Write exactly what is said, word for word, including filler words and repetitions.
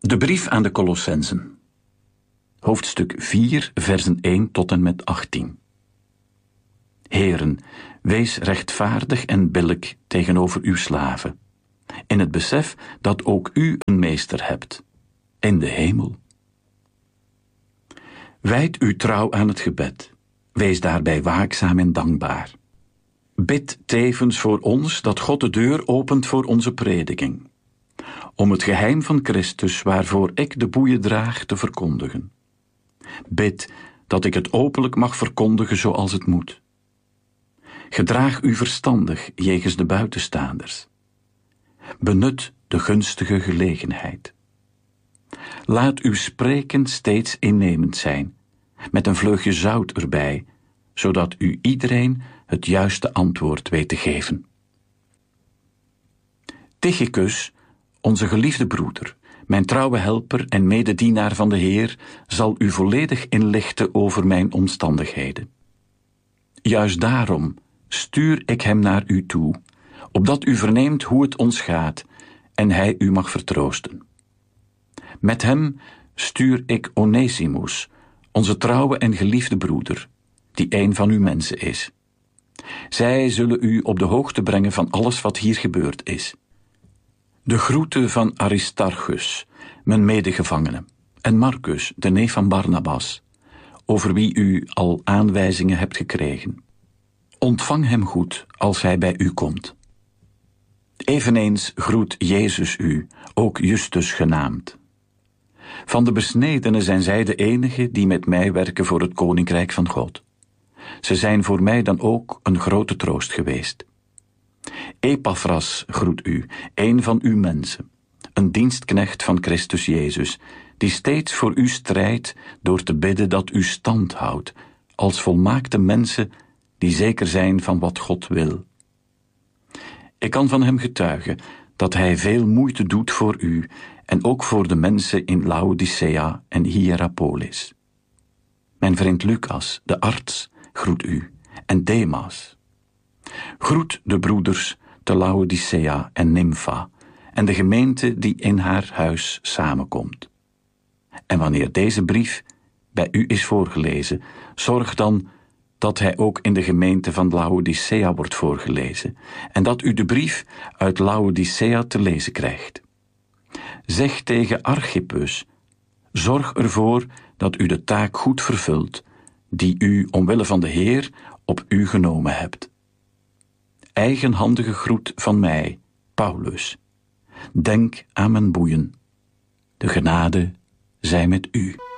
De brief aan de Colossenzen. Hoofdstuk vier, versen één tot en met achttien. Heren, wees rechtvaardig en billijk tegenover uw slaven, in het besef dat ook u een meester hebt, in de hemel. Wijd u trouw aan het gebed, wees daarbij waakzaam en dankbaar. Bid tevens voor ons dat God de deur opent voor onze prediking, om het geheim van Christus waarvoor ik de boeien draag te verkondigen. Bid dat ik het openlijk mag verkondigen zoals het moet. Gedraag u verstandig jegens de buitenstaanders. Benut de gunstige gelegenheid. Laat uw spreken steeds innemend zijn, met een vleugje zout erbij, zodat u iedereen het juiste antwoord weet te geven. Tychicus, onze geliefde broeder, mijn trouwe helper en mededienaar van de Heer, zal u volledig inlichten over mijn omstandigheden. Juist daarom stuur ik hem naar u toe, opdat u verneemt hoe het ons gaat en hij u mag vertroosten. Met hem stuur ik Onesimus, onze trouwe en geliefde broeder, die een van uw mensen is. Zij zullen u op de hoogte brengen van alles wat hier gebeurd is. De groeten van Aristarchus, mijn medegevangene, en Marcus, de neef van Barnabas, over wie u al aanwijzingen hebt gekregen. Ontvang hem goed als hij bij u komt. Eveneens groet Jezus u, ook Justus genaamd. Van de besnedenen zijn zij de enigen die met mij werken voor het koninkrijk van God. Ze zijn voor mij dan ook een grote troost geweest. Epaphras groet u, een van uw mensen, een dienstknecht van Christus Jezus, die steeds voor u strijdt door te bidden dat u stand houdt, als volmaakte mensen die zeker zijn van wat God wil. Ik kan van hem getuigen dat hij veel moeite doet voor u en ook voor de mensen in Laodicea en Hierapolis. Mijn vriend Lucas, de arts, groet u, en Demas. Groet de broeders te Laodicea en Nympha en de gemeente die in haar huis samenkomt. En wanneer deze brief bij u is voorgelezen, zorg dan dat hij ook in de gemeente van Laodicea wordt voorgelezen en dat u de brief uit Laodicea te lezen krijgt. Zeg tegen Archippus, zorg ervoor dat u de taak goed vervult die u omwille van de Heer op u genomen hebt. Eigenhandige groet van mij, Paulus. Denk aan mijn boeien. De genade zij met u.